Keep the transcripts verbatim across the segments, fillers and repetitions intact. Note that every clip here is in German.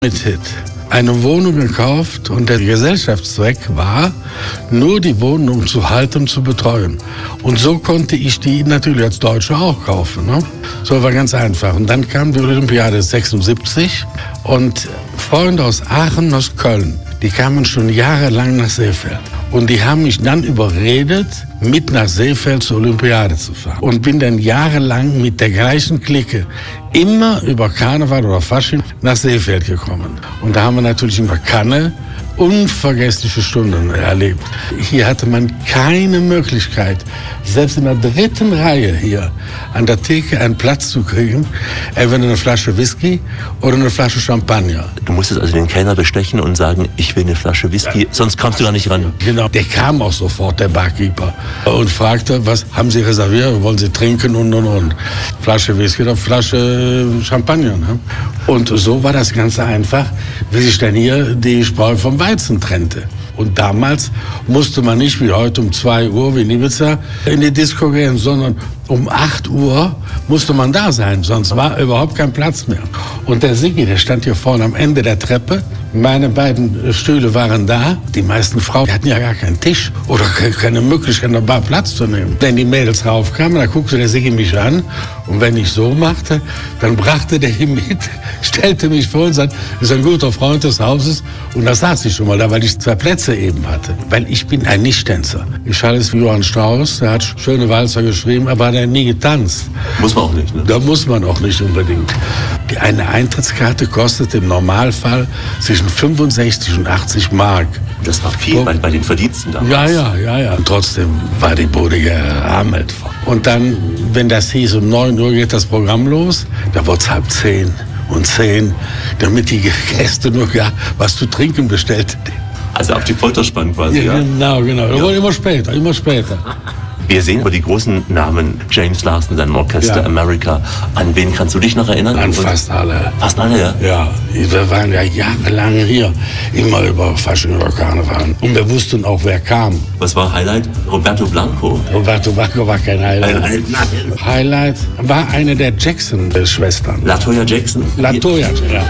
mit Hit eine Wohnung gekauft und der Gesellschaftszweck war, nur die Wohnung zu halten und zu betreuen. Und so konnte ich die natürlich als Deutsche auch kaufen. Ne? So war ganz einfach. Und dann kam die Olympiade sechsundsiebzig und Freunde aus Aachen, aus Köln, die kamen schon jahrelang nach Seefeld. Und die haben mich dann überredet, mit nach Seefeld zur Olympiade zu fahren. Und bin dann jahrelang mit der gleichen Clique immer über Karneval oder Fasching nach Seefeld gekommen. Und da haben wir natürlich in der Kanne unvergessliche Stunden erlebt. Hier hatte man keine Möglichkeit, selbst in der dritten Reihe hier an der Theke einen Platz zu kriegen, entweder eine Flasche Whisky oder eine Flasche Champagner. Du musstest also den Kellner bestechen und sagen, ich will eine Flasche Whisky, ja. Sonst kamst du gar nicht ran. Genau, der kam auch sofort, der Barkeeper, und fragte, was haben Sie reserviert, wollen Sie trinken und und und. Flasche Whisky oder Flasche Champagner. Ne? Und so war das Ganze einfach, wie sich dann hier die Spreu vom Weizen trennte. Und damals musste man nicht wie heute um zwei Uhr wie in Ibiza in die Disco gehen, sondern um acht Uhr musste man da sein, sonst war überhaupt kein Platz mehr. Und der Siggi, der stand hier vorne am Ende der Treppe. Meine beiden Stühle waren da. Die meisten Frauen die hatten ja gar keinen Tisch oder keine Möglichkeit, in der Bar Platz zu nehmen. Wenn die Mädels raufkamen, da guckte der Siggi mich an. Und wenn ich so machte, dann brachte der ihn mit, stellte mich vor und sagte, ist ein guter Freund des Hauses. Und da saß ich schon mal da, weil ich zwei Plätze eben hatte. Weil ich bin ein Nichttänzer. Ich halte es wie Johann Strauss, der hat schöne Walzer geschrieben, aber hat er nie getanzt. Muss man auch nicht, ne? Da muss man auch nicht unbedingt. Eine Eintrittskarte kostet im Normalfall zwischen fünfundsechzig und achtzig Mark. Das war viel bei, bei den Verdiensten damals. Ja, ja, ja, ja. Und trotzdem war die Bude gerammelt. Und dann, wenn das hieß, um neun Uhr geht das Programm los, da wurde es halb zehn und zehn, damit die Gäste nur gar was zu trinken bestellten. Also auf die Folter spannen quasi, ja? Genau, genau. Da ja. wurde immer später, immer später. Wir sehen über die großen Namen, James Last und sein Orchester, ja. America. An wen kannst du dich noch erinnern? An fast alle. Fast alle, ja? Ja, wir waren ja jahrelang hier, immer über Fasching oder Karneval. Und wir wussten auch, wer kam. Was war Highlight? Roberto Blanco. Roberto Blanco war kein Highlight. Ein, nein. Highlight war eine der Jackson-Schwestern. Latoya Jackson? Latoya, ja.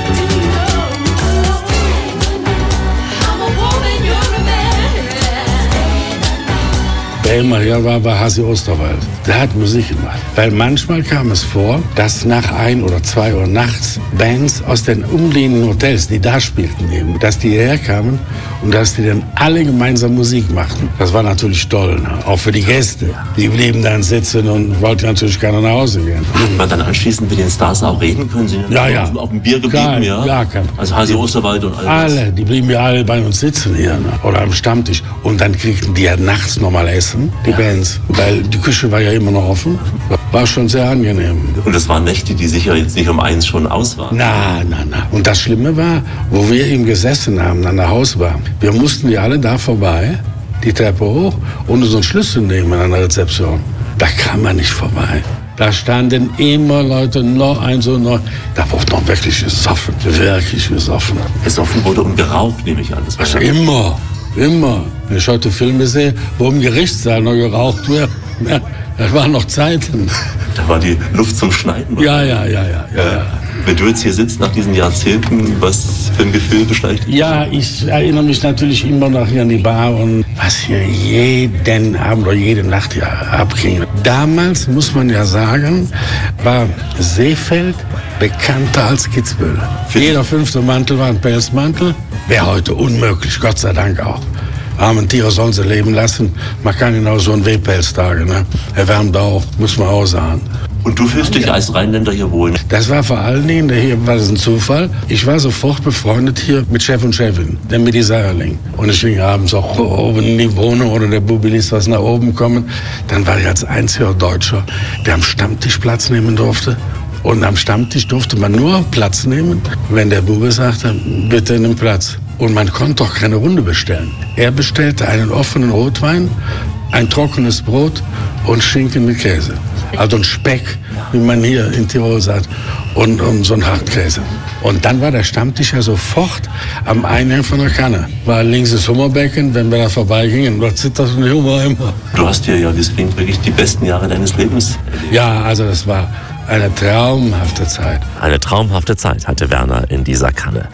Wer immer hier war, war Hasi Osterwald. Der hat Musik gemacht. Weil manchmal kam es vor, dass nach ein oder zwei Uhr nachts Bands aus den umliegenden Hotels, die da spielten eben, dass die hierher kamen und dass die dann alle gemeinsam Musik machten. Das war natürlich toll, ne? Auch für die Gäste. Die blieben dann sitzen und wollten natürlich gerne nach Hause gehen. Hat man dann anschließend mit den Stars auch reden können? Sie ja, ja. Auf dem Bier geblieben, Kein, ja? Ja, kein. Also Hasi Osterwald und all das. Alle, die blieben ja alle bei uns sitzen hier, ne? Oder am Stammtisch. Und dann kriegten die ja nachts nochmal Essen, die ja. Bands. Weil die Küche war ja immer noch offen. War schon sehr angenehm. Und das waren Nächte, die sicher jetzt nicht um eins schon aus waren. Na, na, na. Und das Schlimme war, wo wir eben gesessen haben, an der Hausbar. Wir mussten ja alle da vorbei, die Treppe hoch, und unseren Schlüssel nehmen an der Rezeption. Da kam man nicht vorbei. Da standen immer Leute, noch eins und noch. Da wurde noch wirklich gesoffen, wirklich gesoffen. Gesoffen wurde und geraucht, nehme ich an. Das war also immer, immer. Wenn ich heute Filme sehe, wo im Gerichtssaal noch geraucht wird, ja, das waren noch Zeiten. Da war die Luft zum Schneiden. Ja, ja, ja, ja, ja, ja. Wenn du jetzt hier sitzt nach diesen Jahrzehnten, was für ein Gefühl beschleicht dich? Ja, ich erinnere mich natürlich immer noch hier an die Bar und was hier jeden Abend oder jede Nacht hier abging. Damals, muss man ja sagen, war Seefeld bekannter als Kitzbühel. Jeder fünfte Mantel war ein Pelzmantel. Wäre heute unmöglich, Gott sei Dank auch. Armen Tiere sollen sie leben lassen. Man kann genau so einen Wehpelz tragen. Ne? Er wärmt auch, muss man auch sagen. Und du fühlst dich als Rheinländer hier wohl? Das war vor allen Dingen, hier war das ein Zufall. Ich war sofort befreundet hier mit Chef und Chefin, der Midi Seierling. Und ich ging abends auch oben in die Wohnung oder der Bubi ließ was nach oben kommen. Dann war ich als einziger Deutscher, der am Stammtisch Platz nehmen durfte. Und am Stammtisch durfte man nur Platz nehmen, wenn der Bube sagte, bitte nimm Platz. Und man konnte doch keine Runde bestellen. Er bestellte einen offenen Rotwein, ein trockenes Brot und Schinken mit Käse. Also ein Speck, wie man hier in Tirol sagt, und, und so ein Hartkäse. Und dann war der Stammtisch ja sofort am Eingang von der Kanne. War links das Hummerbecken, wenn wir da vorbeigingen, da zitterte der Hummer immer. Du hast hier ja, das klingt wirklich die besten Jahre deines Lebens erlebt. Ja, also das war eine traumhafte Zeit. Eine traumhafte Zeit hatte Werner in dieser Kanne.